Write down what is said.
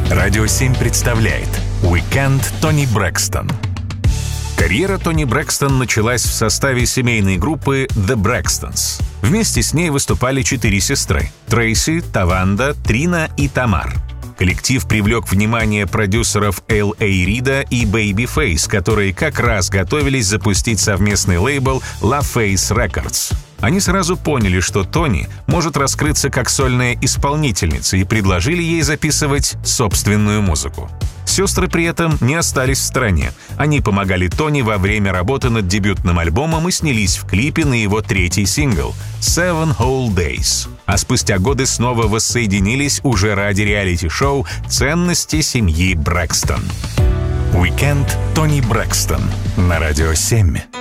Радио 7 представляет «Уикенд Тони Брэкстон». Карьера Тони Брэкстон началась в составе семейной группы The Braxtons. Вместе с ней выступали 4 сестры – Трейси, Таванда, Трина и Тамар. Коллектив привлек внимание продюсеров Л.А. Рида и Babyface, которые как раз готовились запустить совместный лейбл LaFace Records. Они сразу поняли, что Тони может раскрыться как сольная исполнительница, и предложили ей записывать собственную музыку. Сестры при этом не остались в стороне. Они помогали Тони во время работы над дебютным альбомом и снялись в клипе на его 3-й сингл «Seven Whole Days». А спустя годы снова воссоединились уже ради реалити-шоу «Ценности семьи Брэкстон». «Уикенд Тони Брэкстон» на Радио 7.